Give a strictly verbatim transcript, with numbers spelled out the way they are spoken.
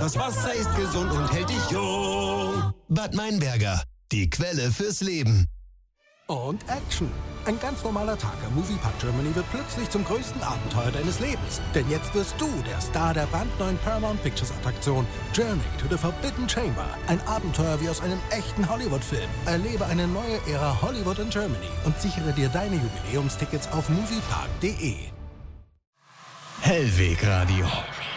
Das Wasser ist gesund und hält dich jung. Bad Meinberger, die Quelle fürs Leben. Und Action. Ein ganz normaler Tag am Moviepark Germany wird plötzlich zum größten Abenteuer deines Lebens. Denn jetzt wirst du der Star der brandneuen Paramount Pictures Attraktion Journey to the Forbidden Chamber. Ein Abenteuer wie aus einem echten Hollywood-Film. Erlebe eine neue Ära Hollywood in Germany und sichere dir deine Jubiläumstickets auf moviepark punkt de. Hellweg Radio.